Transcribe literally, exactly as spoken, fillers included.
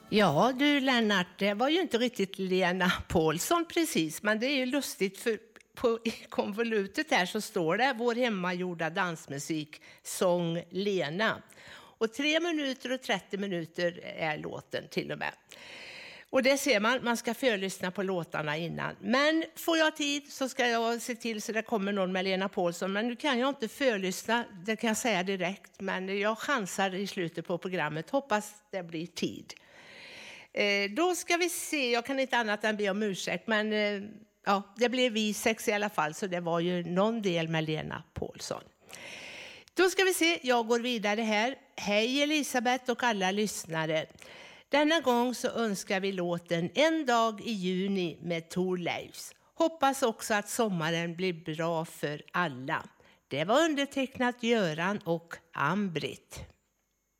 Ja du Lennart, det var ju inte riktigt Lena Paulsson precis, men det är ju lustigt för på konvolutet här så står det vår hemmagjorda dansmusik, sång Lena. Och tre minuter och trettio minuter är låten till och med. Och det ser man, man ska förlyssna på låtarna innan. Men får jag tid så ska jag se till så det kommer någon med Lena Paulsson. Men nu kan jag inte förlyssna, det kan jag säga direkt. Men jag chansar i slutet på programmet, hoppas det blir tid. Eh, då ska vi se, jag kan inte annat än be om ursäkt. Men eh, ja, det blev vi sex i alla fall, så det var ju någon del med Lena Paulsson. Då ska vi se, jag går vidare här. Hej Elisabeth och alla lyssnare. Denna gång så önskar vi låten En dag i juni med Thorleifs. Hoppas också att sommaren blir bra för alla. Det var undertecknat Göran och Ambrit.